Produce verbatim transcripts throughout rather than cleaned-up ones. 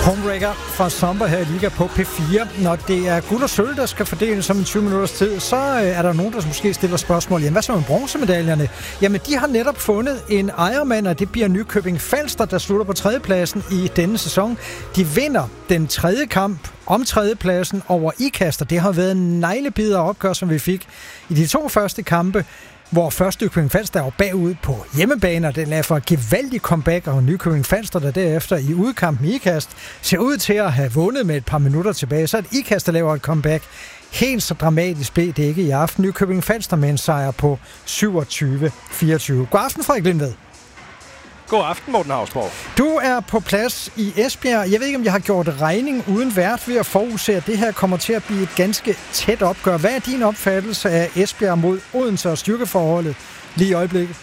Homebreaker fra Sommer her i Liga på P fire. Når det er guld og sølv, der skal fordeles om en tyve minutters tid, så er der nogen, der måske stiller spørgsmål. Jamen, hvad så med bronzemedaljerne? Jamen, de har netop fundet en ejermand, og det bliver Nykøbing Falster, der slutter på tredjepladsen i denne sæson. De vinder den tredje kamp om tredjepladsen over Ikast, og det har været en neglebider opgør, som vi fik i de to første kampe, hvor først Nykøbing Falster var bagud på hjemmebane, og den lagde for et gevaldigt comeback, og Nykøbing Falster, der derefter i udkampen i Ikast, ser ud til at have vundet med et par minutter tilbage. Så er det Ikast, der laver et comeback. Helt så dramatisk blev det ikke i aften. Nykøbing Falster med en sejr på syvogtyve fireogtyve. God aften, Frederik Lindved. God aften, Morten Hausborg. Du er på plads i Esbjerg. Jeg ved ikke, om jeg har gjort regning uden vært ved at forudse, at det her kommer til at blive et ganske tæt opgør. Hvad er din opfattelse af Esbjerg mod Odense og styrkeforholdet lige i øjeblikket?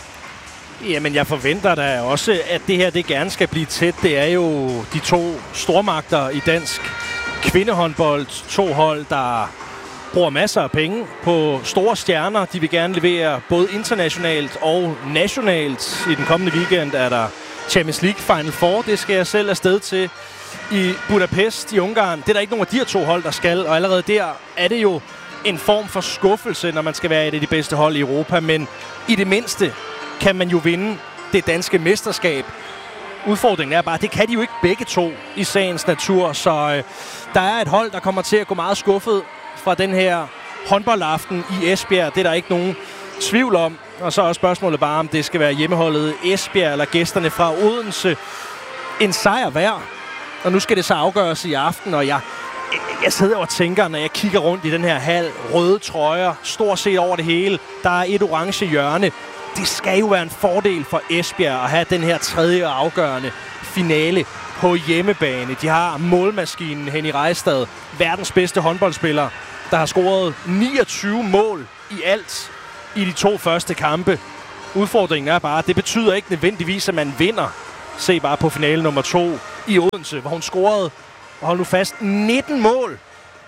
Jamen, jeg forventer da også, at det her det gerne skal blive tæt. Det er jo de to stormagter i dansk kvindehåndbold. To hold, der bruger masser af penge på store stjerner. De vil gerne levere både internationalt og nationalt. I den kommende weekend er der Champions League Final Four. Det skal jeg selv afsted til i Budapest i Ungarn. Det er der ikke nogen af de her to hold, der skal. Og allerede der er det jo en form for skuffelse, når man skal være et af de bedste hold i Europa. Men i det mindste kan man jo vinde det danske mesterskab. Udfordringen er bare, at det kan de jo ikke begge to i sagens natur. Så øh, der er et hold, der kommer til at gå meget skuffet fra den her håndboldaften i Esbjerg. Det er der ikke nogen tvivl om. Og så er spørgsmålet bare, om det skal være hjemmeholdet Esbjerg eller gæsterne fra Odense. En sejr hver. Og nu skal det så afgøres i aften, og jeg, jeg sidder og tænker, når jeg kigger rundt i den her hal, røde trøjer, stort set over det hele. Der er et orange hjørne. Det skal jo være en fordel for Esbjerg at have den her tredje afgørende finale på hjemmebane. De har målmaskinen Henny Rejstad, verdens bedste håndboldspiller, der har scoret niogtyve mål i alt i de to første kampe. Udfordringen er bare, at det betyder ikke nødvendigvis, at man vinder. Se bare på finale nummer to i Odense, hvor hun scorede, og hold nu fast, nitten mål.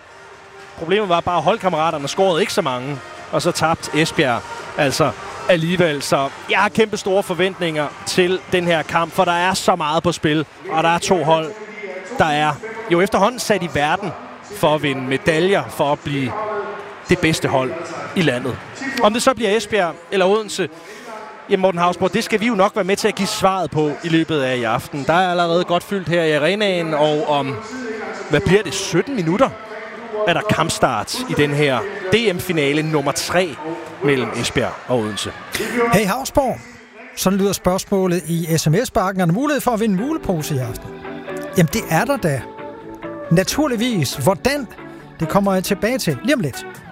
Problemet var bare, at holdkammeraterne scorede ikke så mange, og så tabte Esbjerg altså alligevel. Så jeg har kæmpe store forventninger til den her kamp, for der er så meget på spil, og der er to hold, der er jo efterhånden sat i verden for at vinde medaljer, for at blive det bedste hold i landet. Om det så bliver Esbjerg eller Odense, jamen Morten Hausborg, det skal vi jo nok være med til at give svaret på i løbet af i aften. Der er allerede godt fyldt her i arenaen, og om, hvad bliver det, sytten minutter, er der kampstart i den her D M-finale nummer tre mellem Esbjerg og Odense. Hey Hausborg, sådan lyder spørgsmålet i sms-bakken. Er der mulighed for at vinde en mulepose i aften? Jamen det er der da. Naturligvis. Hvordan? Det kommer jeg tilbage til lige om lidt.